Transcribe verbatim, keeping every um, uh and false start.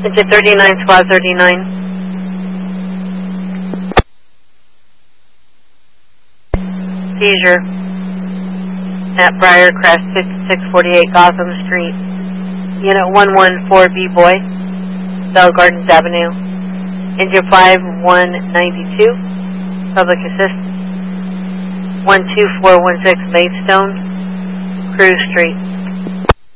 Engine thirty-nine, squad thirty-nine. Seizure at Briarcrest, fifty-six forty-eight Gotham Street. Unit one one four B Boy, Bell Gardens Avenue. Engine five one ninety-two, public assist. one two four one six Maidstone, Cruise Street.